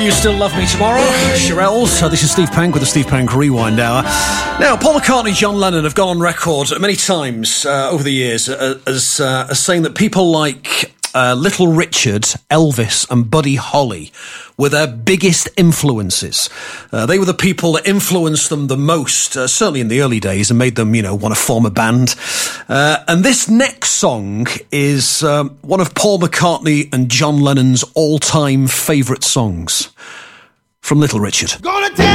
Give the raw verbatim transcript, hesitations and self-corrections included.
You Still Love Me Tomorrow, Shirelles. Uh, this is Steve Pank with the Steve Pank Rewind Hour. Now, Paul McCartney and John Lennon have gone on record many times uh, over the years uh, as, uh, as saying that people like uh, Little Richard, Elvis and Buddy Holly were their biggest influences. Uh, they were the people that influenced them the most, uh, certainly in the early days, and made them, you know, want to form a band. Uh, and this next song is um, one of Paul McCartney and John Lennon's all-time favourite songs from Little Richard. Gonna